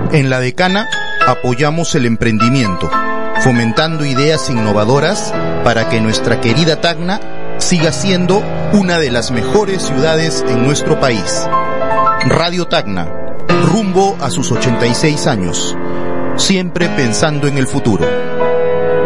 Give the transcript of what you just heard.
En La Decana apoyamos el emprendimiento, fomentando ideas innovadoras para que nuestra querida Tacna siga siendo una de las mejores ciudades en nuestro país. Radio Tacna, rumbo a sus 86 años, siempre pensando en el futuro.